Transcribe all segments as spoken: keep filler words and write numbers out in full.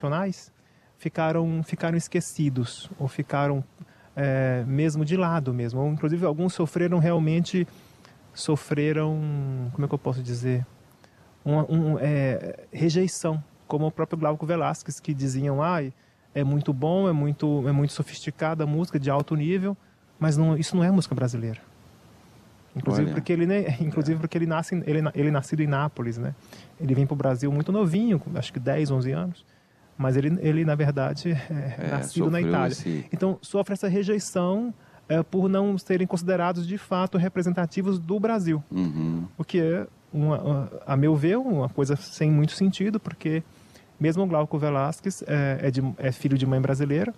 nacionais ficaram, ficaram esquecidos, ou ficaram é, mesmo de lado mesmo. Ou, inclusive, alguns sofreram realmente, sofreram, como é que eu posso dizer, uma um, é, rejeição, como o próprio Glauco Velasquez, que diziam, ah, é muito bom, é muito, é muito sofisticada a música, de alto nível, mas não, isso não é música brasileira. Inclusive Olha, porque ele, né, inclusive porque ele nasce, ele, ele é nascido em Nápoles, né? Ele vem para o Brasil muito novinho, acho que dez, onze anos, mas ele, ele na verdade é, é nascido na Itália. Esse... Então sofre essa rejeição é, por não serem considerados de fato representativos do Brasil, uhum. o que é, uma, a meu ver, uma coisa sem muito sentido, porque mesmo o Glauco Velasquez é, é, de, é filho de mãe brasileira,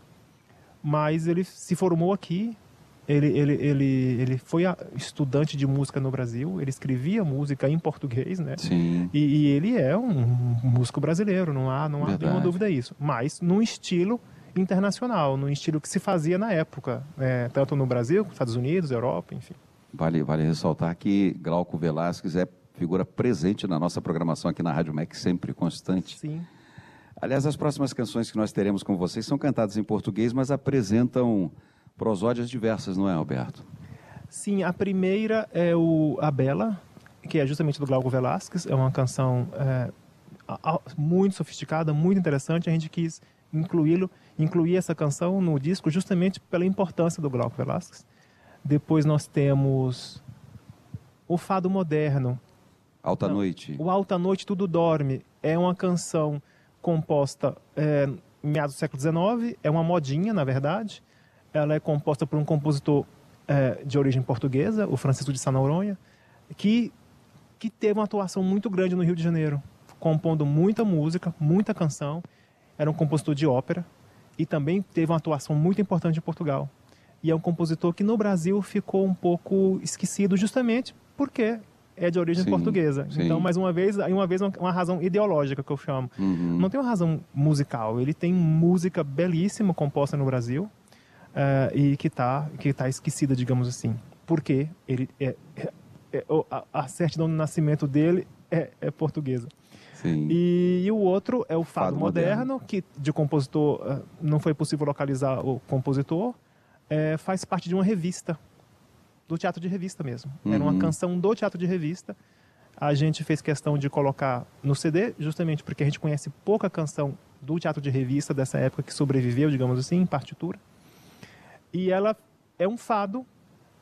mas ele se formou aqui. Ele, ele, ele, ele foi estudante de música no Brasil, ele escrevia música em português, né? Sim. E, e ele é um músico brasileiro, não há, não há nenhuma dúvida disso. Mas num estilo internacional, num estilo que se fazia na época, é, tanto no Brasil, Estados Unidos, Europa, enfim. Vale, vale ressaltar que Glauco Velasquez é figura presente na nossa programação aqui na Rádio M E C, sempre constante. Sim. Aliás, as próximas canções que nós teremos com vocês são cantadas em português, mas apresentam prosódias diversas, não é, Alberto? Sim, a primeira é o A Bela, que é justamente do Glauco Velasquez. É uma canção é, muito sofisticada, muito interessante. A gente quis incluí-lo, incluir essa canção no disco justamente pela importância do Glauco Velasquez. Depois nós temos o Fado Moderno. Alta Não, Noite. O Alta Noite Tudo Dorme é uma canção composta é, em meados do século dezenove, é uma modinha, na verdade. Ela é composta por um compositor é, de origem portuguesa, o Francisco de Sá Noronha, que, que teve uma atuação muito grande no Rio de Janeiro, compondo muita música, muita canção. Era um compositor de ópera e também teve uma atuação muito importante em Portugal. E é um compositor que no Brasil ficou um pouco esquecido justamente porque é de origem sim, portuguesa. Sim. Então, mais uma vez, aí uma vez uma, uma razão ideológica que eu chamo. Uhum. Não tem uma razão musical, ele tem música belíssima composta no Brasil. Uh, e que está que tá esquecida, digamos assim. Porque ele é, é, é, a, a certidão de nascimento dele é, é portuguesa. Sim. E, e o outro é o Fado, Fado Moderno, Moderno, que de compositor uh, não foi possível localizar o compositor, é, faz parte de uma revista, do teatro de revista mesmo. Uhum. Era uma canção do teatro de revista. A gente fez questão de colocar no C D, justamente porque a gente conhece pouca canção do teatro de revista dessa época que sobreviveu, digamos assim, em partitura. E ela é um fado uh,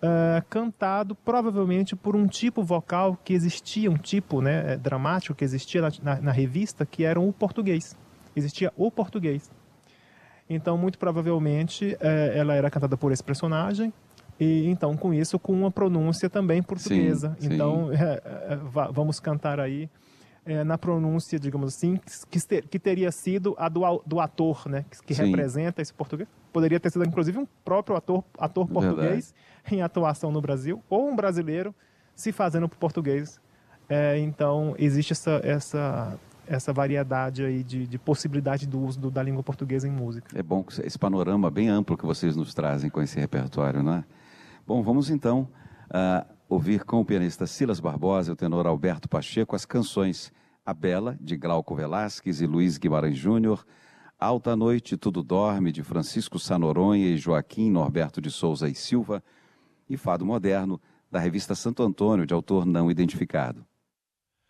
cantado provavelmente por um tipo vocal que existia, um tipo né, dramático que existia na, na, na revista, que era o português. Existia o português. Então, muito provavelmente, uh, ela era cantada por esse personagem, e então, com isso, com uma pronúncia também portuguesa. Sim, então, sim. Uh, uh, vamos cantar aí É, na pronúncia, digamos assim, que, ter, que teria sido a do, do ator, né, que, que representa esse português. Poderia ter sido, inclusive, um próprio ator, ator português em atuação no Brasil, ou um brasileiro se fazendo por português. É, então, existe essa, essa, essa variedade aí de, de possibilidade do uso do, da língua portuguesa em música. É bom esse panorama bem amplo que vocês nos trazem com esse repertório, não é? Bom, vamos então... Uh, ouvir com o pianista Silas Barbosa e o tenor Alberto Pacheco as canções A Bela, de Glauco Velasquez e Luiz Guimarães Júnior, Alta Noite Tudo Dorme, de Francisco Sá Noronha e Joaquim Norberto de Souza e Silva, e Fado Moderno, da revista Santo Antônio, de autor não identificado.